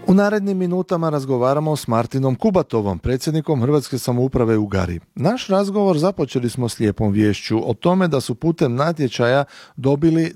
U narednim minutama razgovaramo s Martinom Kubatovom, predsjednikom Hrvatske samouprave u Gari. Naš razgovor započeli smo s lijepom viješću o tome da su putem natječaja dobili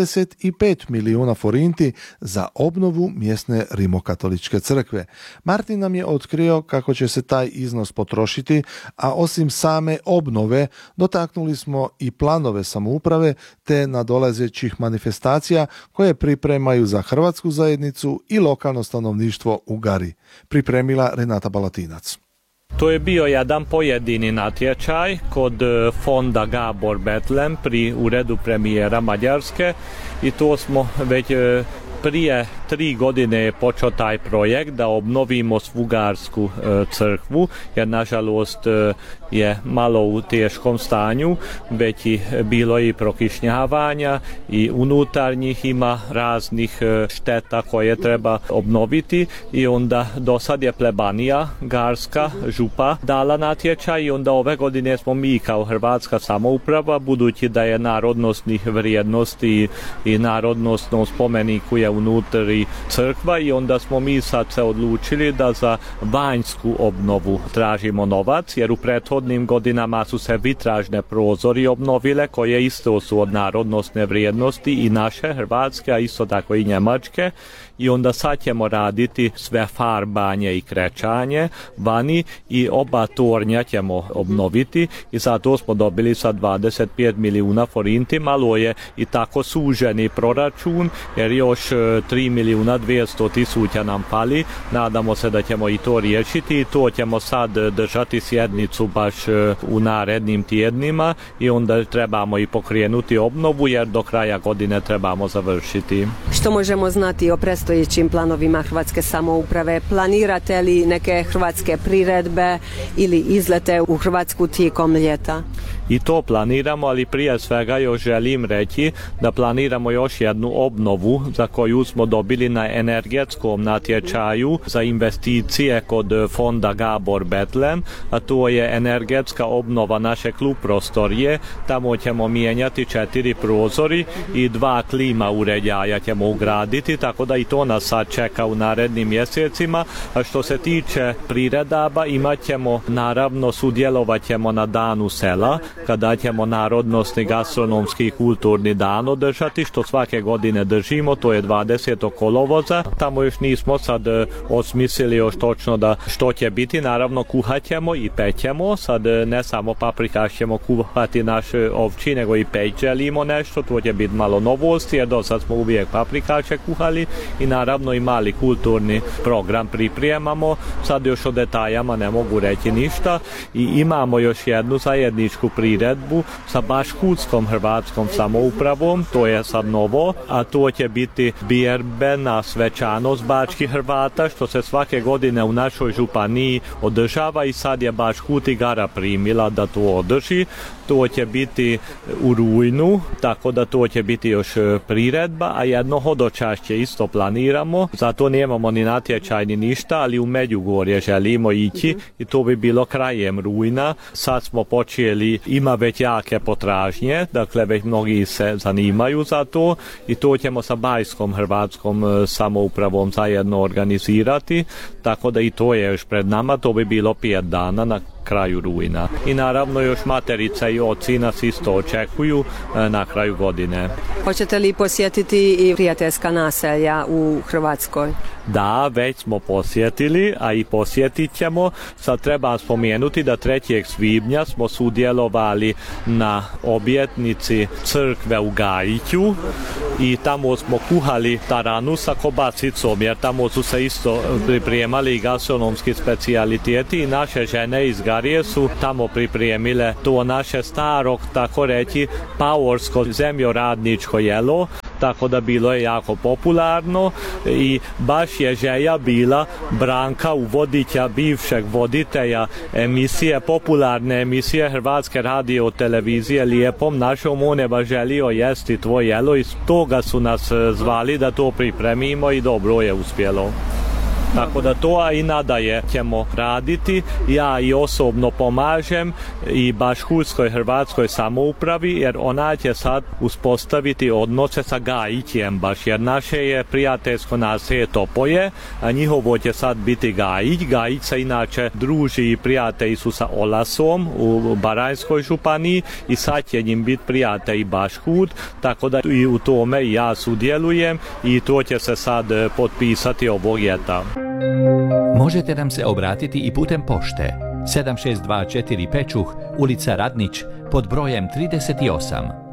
25 milijuna forinti za obnovu mjesne rimokatoličke crkve. Martin nam je otkrio kako će se taj iznos potrošiti, a osim same obnove dotaknuli smo i planove samouprave te nadolazećih manifestacija koje pripremaju za hrvatsku zajednicu i lokalno stanovništvo u Gari. Pripremila Renata Balatinac. To je bio jedan pojedini natječaj kod fonda Gabor Betlem pri uredu premijera Mađarske i to smo već prije 3 godine je počeo taj projekt da obnovimo Svugarsku crkvu, jer nažalost je malo u teškom stanju, već i bilo i prokišnjavanja i unutarnjih ima raznih šteta koje treba obnoviti i onda do sad je plebanija Garska župa dala natječaj i onda ove godine smo mi kao Hrvatska samouprava, budući da je narodnostnih vrijednosti i narodnostnom spomeniku je unutri crkva i onda smo mi sad se odlučili da za vanjsku obnovu tražimo novac, jer u prethodnim godinama su se vitražne prozori obnovile koje isto su od narodnostne vrijednosti i naše hrvatske, a isto tako i njemačke i onda sad ćemo raditi sve farbanje i krečanje vani i oba tornja ćemo obnoviti i zato smo dobili sad 25 milijuna forinti, malo je i tako suženi proračun jer još 3 milijuna 200 tisuća nam fali, nadamo se da ćemo i to riješiti i to ćemo sad držati sjednicu baš u narednim tjednima i onda trebamo i pokrenuti obnovu jer do kraja godine trebamo završiti. Što možemo znati o predstojećim planovima Hrvatske samouprave? Planirate li neke hrvatske priredbe ili izlete u Hrvatsku tijekom ljeta? I to planiramo, ali prije svega još želim reći da planiramo još jednu obnovu za koju smo dobili na energetskom natječaju za investicije kod fonda Gabor Betlem, a to je energetska obnova naše klub prostorije. Tamo ćemo mijenjati 4 prozori i 2 klima uređaja ćemo ugraditi, tako da i to nas sad čeka u narednim mjesecima. A što se tiče priredaba, imat ćemo, naravno, sudjelovat ćemo na danu sela, kada ćemo narodnosni gastronomski i kulturni dan održati, što svake godine držimo, to je 20. kolovoza. Tamo još nismo sad osmislili još točno da što će biti, naravno kuhat ćemo i pećemo, sad ne samo paprikaš ćemo kuhati naše ovči, nego i peć želimo nešto, to će biti malo novosti, jer do sad smo uvijek paprikaše kuhali i naravno i mali kulturni program pripremamo, sad još o detaljama ne mogu reći ništa i imamo još jednu zajedničku priredbu sa Baškutskom hrvatskom samoupravom, to je sad novo, a to će biti vjerbena svečanost bačkih Hrvata, što se svake godine u našoj županiji održava i sad je Baškut i Gara primila da to održi. To će biti u rujnu, tako da to će biti još priredba, a jedno hodočašće isto planiramo, zato nemamo ni natječaj ni ništa, ali u Međugorje želimo ići i to bi bilo krajem rujna. Sad smo počeli, ima već jake potražnje, dakle već mnogi se zanimaju za to i to ćemo sa Bajskom hrvatskom samoupravom zajedno organizirati, tako da i to je još pred nama, to bi bilo 5 dana na kraju rujna. I naravno još materica i oci nas isto očekuju na kraju godine. Hoćete li posjetiti i prijateljska naselja u Hrvatskoj? Da, već smo posjetili, a i posjetit ćemo. Sad treba spomenuti da 3. svibnja smo sudjelovali na objetnici crkve u Gajiću i tamo smo kuhali taranu sa kobasicom, jer tamo su se isto pripremali i gastronomski specijaliteti i naše žene iz Garije su tamo pripremile to naše staro, tako reći, pavorsko zemljoradničko jelo, tako da bilo je jako popularno i baš je želja bila Branka Uvodića, bivšeg voditelja emisije, popularne emisije Hrvatske radio televizije Lijepom našom, on je baš želio jesti tvoj jelo i toga su nas zvali da to pripremimo i dobro je uspjelo. Tako da to i nadalje ćemo raditi. Ja i osobno pomažem i Baškutskoj hrvatskoj samoupravi, jer ona će sad uspostaviti odnose sa Gajićem baš, jer naše je prijateljsko naselje Topoje, a njihovo će sad biti Gajić. Gajić se inače druži i prijatelji su sa Olasom u Baranjskoj županiji i sad će njim biti prijatelj i Baškut, tako da i u tome ja sudjelujem i to će se sad potpisati ovog ljeta. Možete nam se obratiti i putem pošte 7624 Pečuh, ulica Radnić, pod brojem 38.